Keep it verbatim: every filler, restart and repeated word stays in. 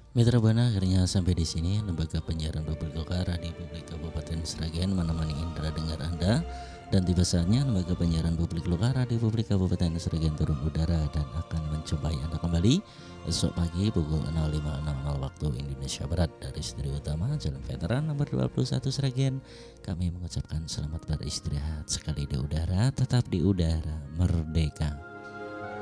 Mitra Buana, akhirnya sampai di sini Lembaga Penyiaran Publik Lokal Radio Publik Kabupaten Sragen menemani indera dengar Anda, dan tiba saatnya Lembaga Penyiaran Publik Lokal Radio Publik Kabupaten Sragen turun udara dan akan menjumpai Anda kembali esok pagi pukul nol lima nol nol waktu Indonesia Barat dari studio utama Jalan Veteran nomor dua puluh satu Sragen. Kami mengucapkan selamat beristirahat sekali di udara, tetap di udara merdeka.